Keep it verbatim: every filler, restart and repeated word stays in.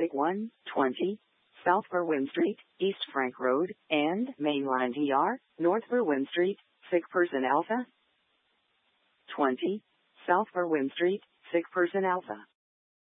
Static one, twenty, South Berwyn Street, East Frank Road, and Mainline D R, North Berwyn Street, sick person Alpha. twenty, South Berwyn Street, sick person Alpha.